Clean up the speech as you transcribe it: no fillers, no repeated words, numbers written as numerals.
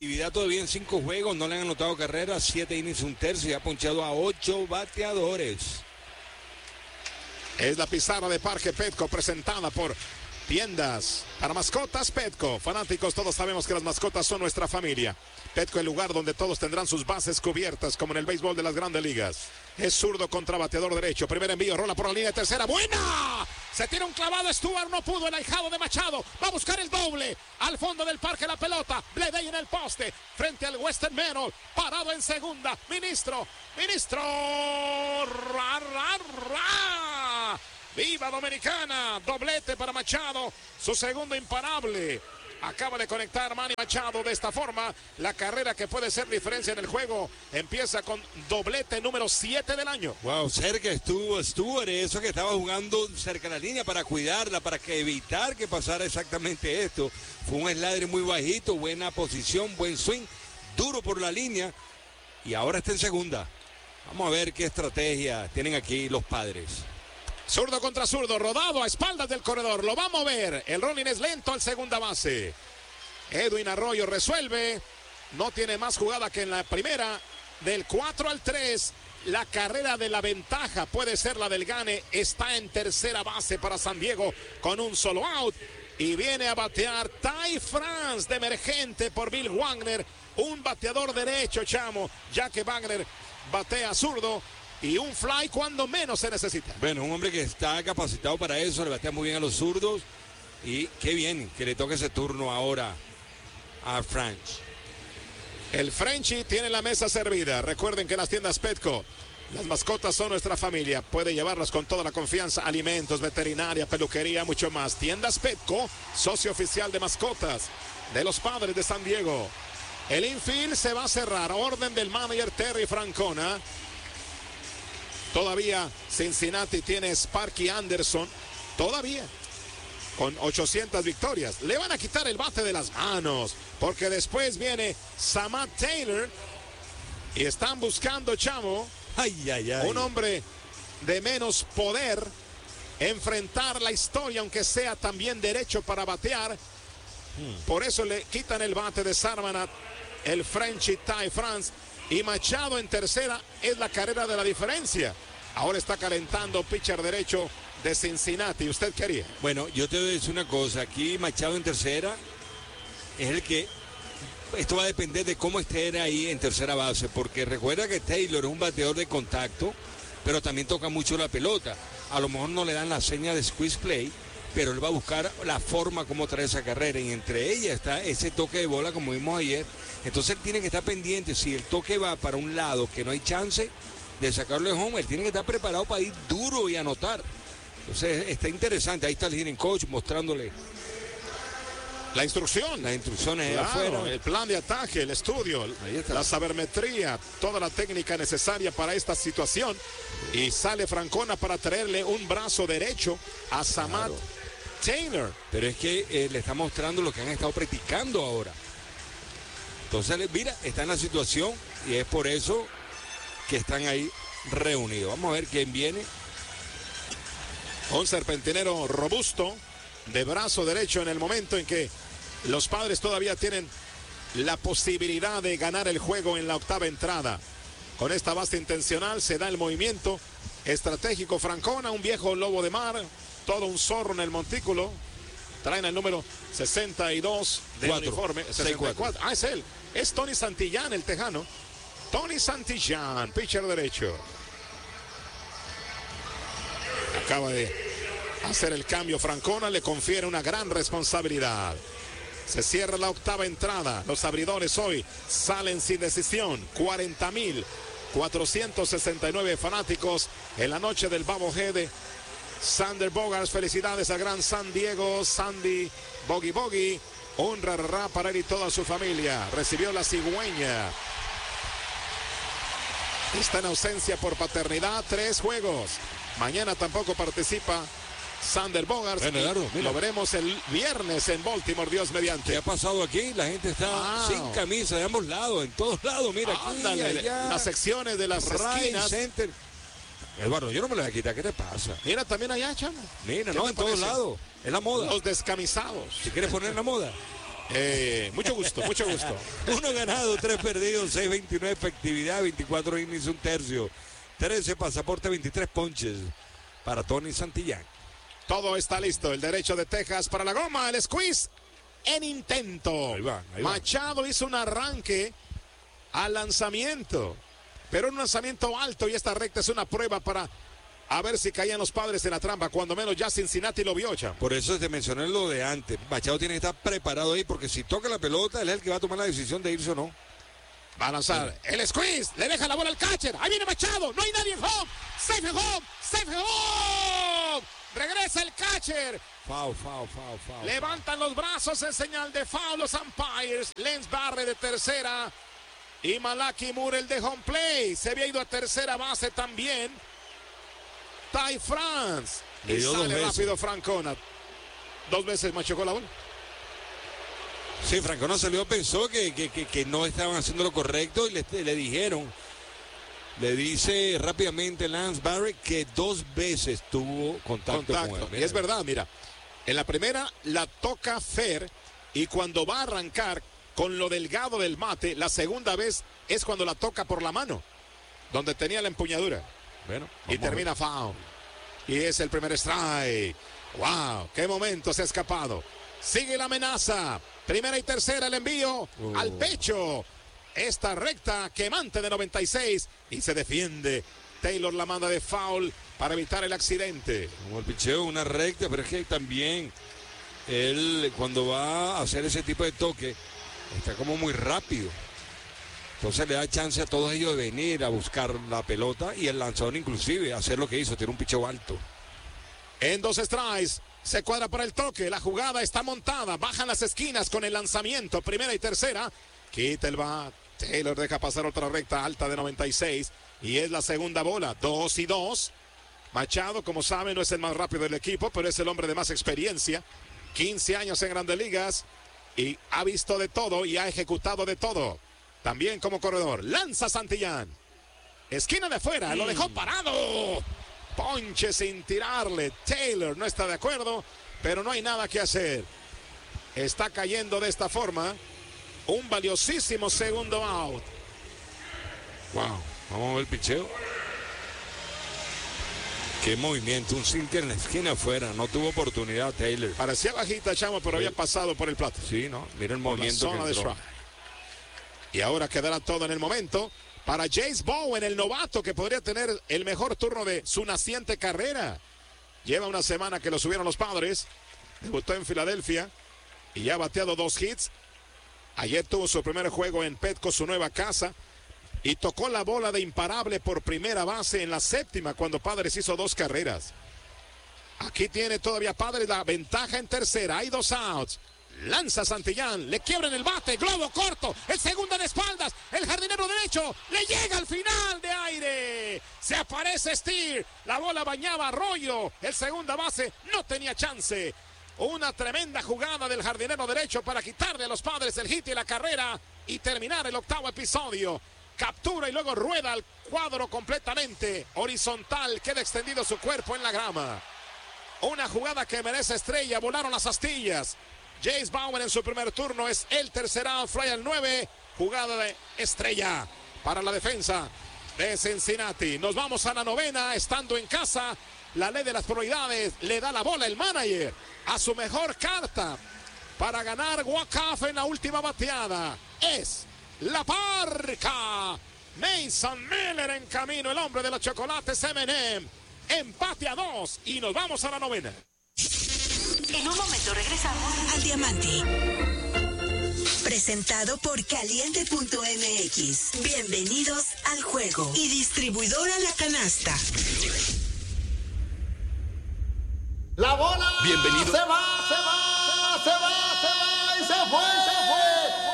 Actividad todavía en 5 juegos, no le han anotado carreras, 7 innings, un tercio y ha ponchado a 8 bateadores. Es la pizarra de Parque Petco presentada por Tiendas para mascotas Petco. Fanáticos, todos sabemos que las mascotas son nuestra familia. Petco, el lugar donde todos tendrán sus bases cubiertas, como en el béisbol de las grandes ligas. Es zurdo contra bateador derecho. Primer envío, rola por la línea de tercera. ¡Buena! Se tira un clavado, Stuart no pudo, el ahijado de Machado. Va a buscar el doble. Al fondo del parque la pelota. Bleday en el poste. Frente al Western Meadow. Parado en segunda. Ministro. ¡Ra, ra, ra! ¡Viva Dominicana! Doblete para Machado. Su segundo imparable. Acaba de conectar Manny Machado. De esta forma, la carrera que puede ser diferencia en el juego empieza con doblete número 7 del año. Wow, cerca estuvo Stuart, eso que estaba jugando cerca de la línea para cuidarla, para que evitar que pasara exactamente esto. Fue un slider muy bajito, buena posición, buen swing, duro por la línea y ahora está en segunda. Vamos a ver qué estrategia tienen aquí los Padres. Zurdo contra zurdo, rodado a espaldas del corredor, lo va a mover. El rolling es lento al segunda base. Edwin Arroyo resuelve. No tiene más jugada que en la primera. Del 4 al 3. La carrera de la ventaja puede ser la del gane. Está en tercera base para San Diego con un solo out. Y viene a batear Ty France de emergente por Bill Wagner. Un bateador derecho, chamo, ya que Wagner batea zurdo. Y un fly cuando menos se necesita. Bueno, un hombre que está capacitado para eso, le batea muy bien a los zurdos. Y qué bien que le toque ese turno ahora a French. El Frenchy tiene la mesa servida. Recuerden que en las tiendas Petco, las mascotas son nuestra familia. Puede llevarlas con toda la confianza. Alimentos, veterinaria, peluquería, mucho más. Tiendas Petco, socio oficial de mascotas de los Padres de San Diego. El infield se va a cerrar. Orden del manager Terry Francona. Todavía Cincinnati tiene Sparky Anderson, todavía con 800 victorias. Le van a quitar el bate de las manos, porque después viene Samad Taylor y están buscando, chamo, un hombre de menos poder, enfrentar la historia, aunque sea también derecho para batear. Por eso le quitan el bate de Sarmanat, el Frenchy Ty France. Y Machado en tercera es la carrera de la diferencia. Ahora está calentando pitcher derecho de Cincinnati. ¿Usted qué haría? Bueno, yo te voy a decir una cosa. Aquí Machado en tercera es el que... Esto va a depender de cómo esté ahí en tercera base. Porque recuerda que Taylor es un bateador de contacto, pero también toca mucho la pelota. A lo mejor no le dan la seña de squeeze play, pero él va a buscar la forma como traer esa carrera. Y entre ellas está ese toque de bola como vimos ayer. Entonces él tiene que estar pendiente. Si el toque va para un lado que no hay chance de sacarlo de home, él tiene que estar preparado para ir duro y anotar. Entonces está interesante. Ahí está el hitting coach mostrándole la instrucción. Las instrucciones claro, afuera. El plan de ataque, el estudio, la sabermetría, toda la técnica necesaria para esta situación. Y sale Francona para traerle un brazo derecho a Samad Taylor. Pero es que le está mostrando lo que han estado practicando ahora. Entonces, mira, está en la situación y es por eso que están ahí reunidos. Vamos a ver quién viene. Un serpentinero robusto de brazo derecho en el momento en que los Padres todavía tienen la posibilidad de ganar el juego en la octava entrada. Con esta base intencional se da el movimiento estratégico. Francona, un viejo lobo de mar, todo un zorro en el montículo. Traen el número 62 de uniforme. 64. Ah, es él. Es Tony Santillán, el tejano. Tony Santillán, pitcher derecho. Acaba de hacer el cambio. Francona le confiere una gran responsabilidad. Se cierra la octava entrada. Los abridores hoy salen sin decisión. 40,469 fanáticos en la noche del Bobblehead. Sander Bogaerts, felicidades al gran San Diego. Sandy Boggy Boggy. Un rarra para él y toda su familia. Recibió la cigüeña. Está en ausencia por paternidad. 3 juegos. Mañana tampoco participa Sander Bogaerts. Lo veremos el viernes en Baltimore, Dios mediante. ¿Qué ha pasado aquí? La gente está sin camisa de ambos lados, en todos lados. Mira, ándale, las secciones de las esquinas. Center. Eduardo, yo no me lo voy a quitar. ¿Qué te pasa? Mira, también allá, chamo. Mira, no, en todos lados. Es la moda. Los descamisados. Si quieres poner la moda. Mucho gusto, mucho gusto. 1 ganado, 3 perdidos, 6.29 efectividad, 24 innings, 1/3, 13 pasaportes, 23 ponches para Tony Santillán. Todo está listo. El derecho de Texas para la goma. El squeeze en intento. Ahí va. Machado hizo un arranque al lanzamiento, pero un lanzamiento alto, y esta recta es una prueba para a ver si caían los Padres en la trampa. Cuando menos ya Cincinnati lo vio, Cham. Por eso te mencioné lo de antes. Machado tiene que estar preparado ahí, porque si toca la pelota, él es el que va a tomar la decisión de irse o no. Va a lanzar el squeeze, le deja la bola al catcher. Ahí viene Machado, no hay nadie en home. Safe en home, safe en home. Regresa el catcher. Foul. Levantan los brazos en señal de foul los umpires. Lenz Barre de tercera y Malaki Moore el de home play. Se había ido a tercera base también Ty France. Y sale rápido Francona. 2 veces machocó la bola. Sí, Francona salió, pensó que no estaban haciendo lo correcto y le dijeron. Le dice rápidamente Lance Barrett que 2 veces tuvo contacto con él. Y es verdad, mira. En la primera la toca fair, y cuando va a arrancar con lo delgado del mate, la segunda vez es cuando la toca por la mano, donde tenía la empuñadura. Bueno, y termina foul. Y es el primer strike. ¡Wow! ¡Qué momento se ha escapado! Sigue la amenaza. Primera y tercera, el envío al pecho. Esta recta quemante de 96 y se defiende. Taylor la manda de foul para evitar el accidente. Como el picheo, una recta, pero es que también él cuando va a hacer ese tipo de toque está como muy rápido. Entonces le da chance a todos ellos de venir a buscar la pelota, y el lanzador inclusive hacer lo que hizo, tiene un picheo alto. En 2 strikes, se cuadra para el toque, la jugada está montada, bajan las esquinas con el lanzamiento, primera y tercera, quita el bat, Taylor deja pasar otra recta alta de 96 y es la segunda bola, 2-2. Machado, como saben, no es el más rápido del equipo, pero es el hombre de más experiencia, 15 años en Grandes Ligas y ha visto de todo y ha ejecutado de todo. También como corredor, lanza Santillán. Esquina de fuera, lo dejó parado. Ponche sin tirarle. Taylor no está de acuerdo, pero no hay nada que hacer. Está cayendo de esta forma. Un valiosísimo segundo out. Wow, vamos a ver el picheo. Qué movimiento, un sinker en la esquina afuera, no tuvo oportunidad Taylor. Parecía bajita, Chamo, pero había pasado por el plato. Sí, ¿no? Mira el movimiento que entró. Y ahora quedará todo en el momento para Jace Bowen, el novato que podría tener el mejor turno de su naciente carrera. Lleva una semana que lo subieron los Padres, debutó en Filadelfia y ya ha bateado 2 hits. Ayer tuvo su primer juego en Petco, su nueva casa, y tocó la bola de imparable por primera base en la séptima cuando Padres hizo 2 carreras. Aquí tiene todavía Padres la ventaja en tercera, hay 2 outs. Lanza Santillán, le quiebran el bate, globo corto, el segundo de espaldas, el jardinero derecho, le llega al final de aire, se aparece Steer, la bola bañaba Arroyo, el segunda base no tenía chance. Una tremenda jugada del jardinero derecho para quitarle a los Padres el hit y la carrera y terminar el 8º episodio. Captura y luego rueda al cuadro completamente horizontal, queda extendido su cuerpo en la grama. Una jugada que merece estrella, volaron las astillas. Jace Bowen en su primer turno es el tercer out, fly al 9, jugada de estrella para la defensa de Cincinnati. Nos vamos a la novena, estando en casa. La ley de las probabilidades le da la bola el manager a su mejor carta para ganar walk-off en la última bateada. Es La Parca. Mason Miller en camino, el hombre de los chocolates M&M. Empate a 2 y nos vamos a la novena. En un momento regresamos al Diamante. Presentado por Caliente.mx. Bienvenidos al juego. Y distribuidora La Canasta. La bola. Bienvenido. Se va y se fue.